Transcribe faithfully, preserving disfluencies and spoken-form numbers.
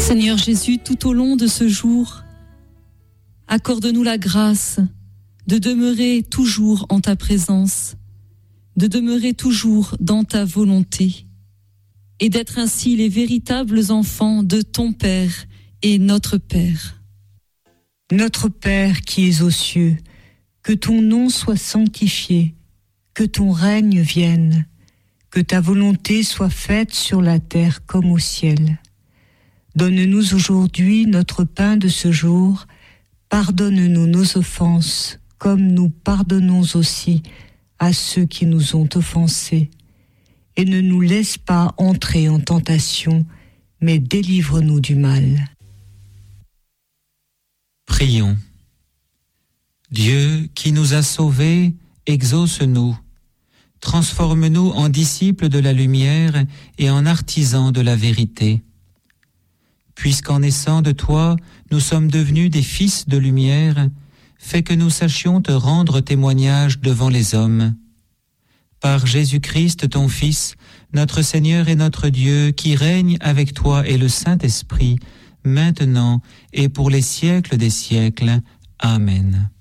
Seigneur Jésus, tout au long de ce jour, accorde-nous la grâce de demeurer toujours en ta présence, de demeurer toujours dans ta volonté et d'être ainsi les véritables enfants de ton Père et notre Père. Notre Père qui es aux cieux, que ton nom soit sanctifié, que ton règne vienne, que ta volonté soit faite sur la terre comme au ciel. Donne-nous aujourd'hui notre pain de ce jour, pardonne-nous nos offenses, comme nous pardonnons aussi à ceux qui nous ont offensés. Et ne nous laisse pas entrer en tentation, mais délivre-nous du mal. Prions. Dieu qui nous a sauvés, exauce-nous. Transforme-nous en disciples de la lumière et en artisans de la vérité. Puisqu'en naissant de toi, nous sommes devenus des fils de lumière, fais que nous sachions te rendre témoignage devant les hommes. Par Jésus-Christ, ton Fils, notre Seigneur et notre Dieu, qui règne avec toi et le Saint-Esprit, maintenant et pour les siècles des siècles. Amen.